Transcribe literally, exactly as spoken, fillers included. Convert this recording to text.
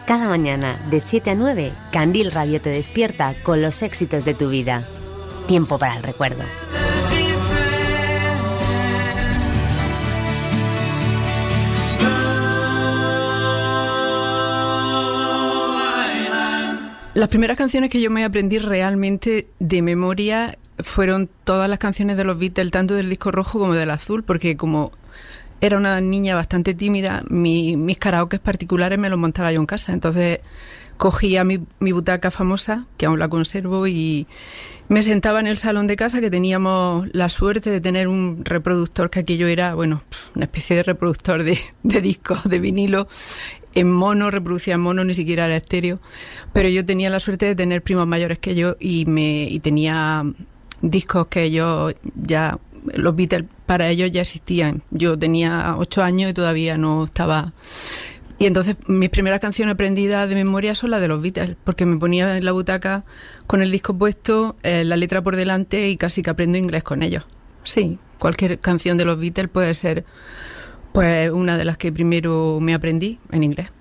Cada mañana, de siete a nueve, Candil Radio te despierta con los éxitos de tu vida. Tiempo para el recuerdo. Las primeras canciones que yo me aprendí realmente de memoria fueron todas las canciones de los Beatles, tanto del disco rojo como del azul, porque como era una niña bastante tímida, mi, mis karaokes particulares me los montaba yo en casa. Entonces cogía mi, mi butaca famosa, que aún la conservo, y me sentaba en el salón de casa, que teníamos la suerte de tener un reproductor, que aquello era, bueno, una especie de reproductor de, de discos, de vinilo, en mono, reproducía en mono, ni siquiera era estéreo. Pero yo tenía la suerte de tener primos mayores que yo y, me, y tenía discos que ellos ya... Los Beatles para ellos ya existían. Yo tenía ocho años y todavía no estaba. Y entonces mis primeras canciones aprendidas de memoria son las de los Beatles, porque me ponía en la butaca con el disco puesto, eh, la letra por delante, y casi que aprendo inglés con ellos. Sí, cualquier canción de los Beatles puede ser pues una de las que primero me aprendí en inglés.